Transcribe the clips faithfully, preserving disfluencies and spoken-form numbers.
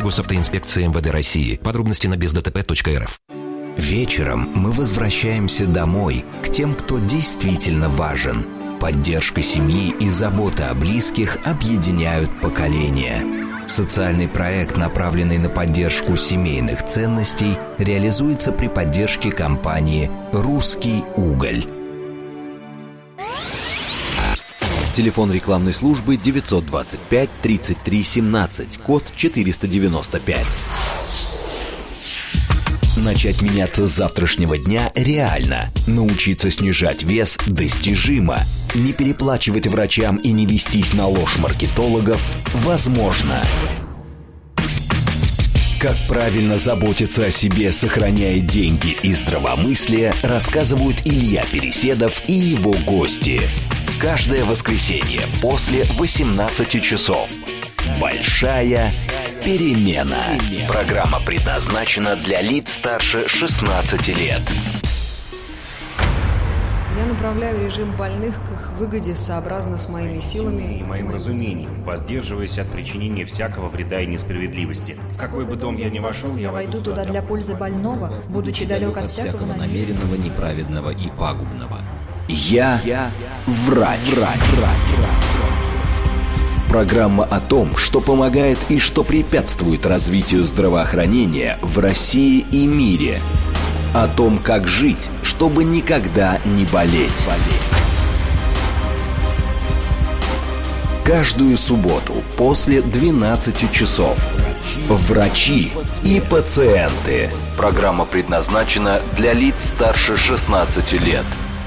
госавтоинспекции эм вэ дэ России. Подробности на без дэ тэ пэ точка эр эф. Вечером мы возвращаемся домой, к тем, кто действительно важен. Поддержка семьи и забота о близких объединяют поколения. Социальный проект, направленный на поддержку семейных ценностей, реализуется при поддержке компании «Русский уголь». Телефон рекламной службы девятьсот двадцать пять тридцать три семнадцать, код четыреста девяносто пять. Начать меняться с завтрашнего дня реально. Научиться снижать вес достижимо. Не переплачивать врачам и не вестись на ложь маркетологов возможно. Как правильно заботиться о себе, сохраняя деньги и здравомыслие, рассказывают Илья Переседов и его гости. Каждое воскресенье после восемнадцати часов. Большая перемена. Программа предназначена для лиц старше шестнадцати лет. Я направляю режим больных к их выгоде сообразно с моими силами и моим разумением, воздерживаясь от причинения всякого вреда и несправедливости. В какой бы дом я ни вошел, я войду туда для пользы больного, будучи далек от всякого намеренного, неправедного и пагубного. Я, Я врач. врач. Программа о том, что помогает и что препятствует развитию здравоохранения в России и мире. О том, как жить, чтобы никогда не болеть. Каждую субботу после двенадцати часов. Врачи и пациенты. Программа предназначена для лиц старше шестнадцати лет.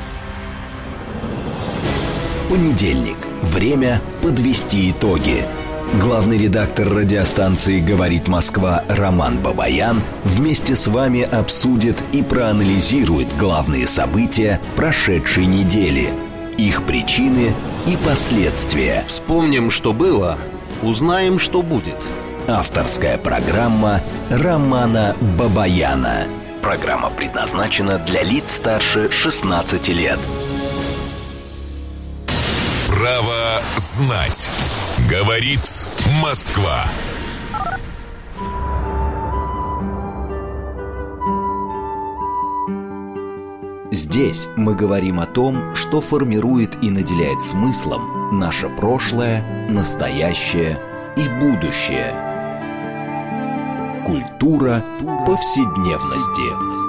Понедельник. Время подвести итоги. Главный редактор радиостанции «Говорит Москва» Роман Бабаян вместе с вами обсудит и проанализирует главные события прошедшей недели, их причины и последствия. Вспомним, что было, узнаем, что будет. Авторская программа Романа Бабаяна. Программа предназначена для лиц старше шестнадцати лет. Право знать. Говорит Москва. Здесь мы говорим о том, что формирует и наделяет смыслом наше прошлое, настоящее и будущее. Культура повседневности.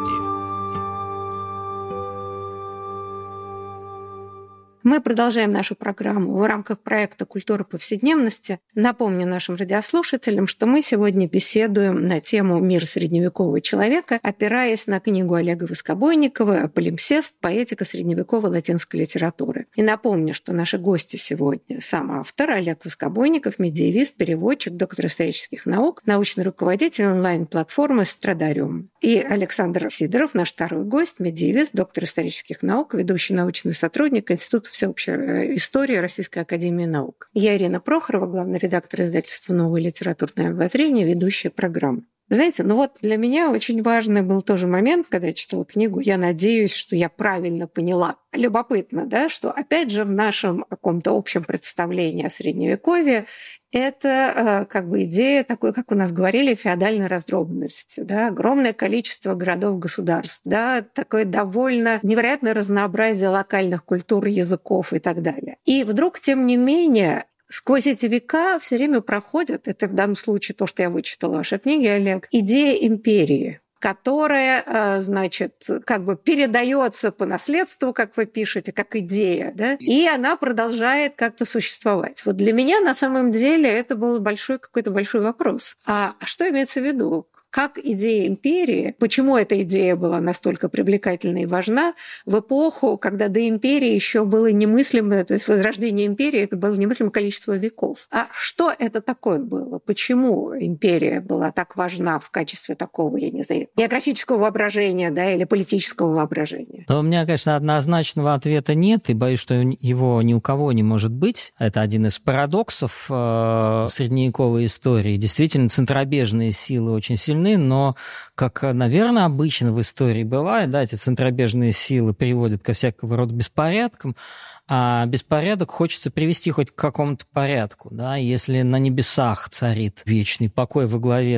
Мы продолжаем нашу программу в рамках проекта «Культура повседневности». Напомню нашим радиослушателям, что мы сегодня беседуем на тему «Мир средневекового человека», опираясь на книгу Олега Воскобойникова «Полимсест. Поэтика средневековой латинской литературы». И напомню, что наши гости сегодня сам автор Олег Воскобойников, медиевист, переводчик, доктор исторических наук, научный руководитель онлайн-платформы «Страдариум». И Александр Сидоров, наш второй гость, медиевист, доктор исторических наук, ведущий научный сотрудник Института всеобщей истории Российской академии наук. Я Ирина Прохорова, главный редактор издательства «Новое литературное обозрение», ведущая программы. Знаете, ну вот для меня очень важный был тоже момент, когда я читала книгу. Я надеюсь, что я правильно поняла. Любопытно, да, что опять же в нашем каком-то общем представлении о Средневековье это как бы идея такой, как у нас говорили, феодальной раздробленности, да, огромное количество городов-государств, да, такое довольно невероятное разнообразие локальных культур, языков и так далее. И вдруг, тем не менее, сквозь эти века все время проходит, это в данном случае то, что я вычитала в вашей книге, Олег, идея империи, которая, значит, как бы передается по наследству, как вы пишете, как идея, да, и она продолжает как-то существовать. Вот для меня на самом деле это был большой какой-то большой вопрос. А что имеется в виду? Как идея империи, почему эта идея была настолько привлекательна и важна в эпоху, когда до империи еще было немыслимое, то есть возрождение империи, это было немыслимое количество веков. А что это такое было? Почему империя была так важна в качестве такого, я не знаю, географического воображения, да, или политического воображения? Но у меня, конечно, однозначного ответа нет, и боюсь, что его ни у кого не может быть. Это один из парадоксов э, средневековой истории. Действительно, центробежные силы очень сильны, но, как, наверное, обычно в истории бывает, да, эти центробежные силы приводят ко всякого рода беспорядкам, а беспорядок хочется привести хоть к какому-то порядку. Да? Если на небесах царит вечный покой во главе